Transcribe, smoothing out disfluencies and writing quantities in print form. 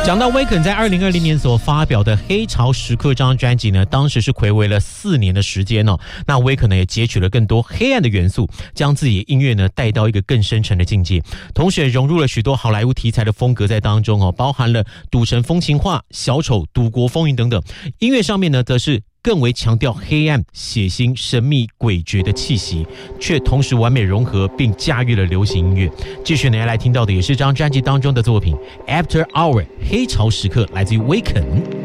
讲到威肯在2020年所发表的《黑潮时刻》这张专辑呢，当时是睽违了4年的时间哦。那威肯呢也截取了更多黑暗的元素，将自己的音乐呢带到一个更深沉的境界，同时也融入了许多好莱坞题材的风格在当中哦，包含了赌城风情画、小丑、赌国风云等等。音乐上面呢，则是更为强调黑暗、血腥、神秘、诡谲的气息，却同时完美融合并驾驭了流行音乐。继续呢，要来听到的也是这张专辑当中的作品《After Hour》黑潮时刻，来自于威肯。